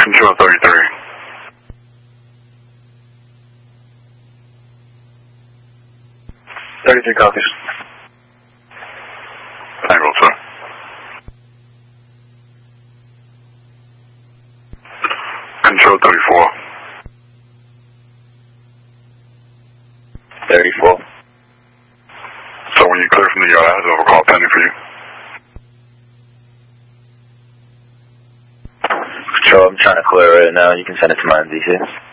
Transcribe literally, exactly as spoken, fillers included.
Control thirty-three. thirty-three copies. Tango, sir. Control thirty-four. thirty-four. So when you clear from the yard, I have a call pending for you. Control, I'm trying to clear right now. You can send it to my M D C.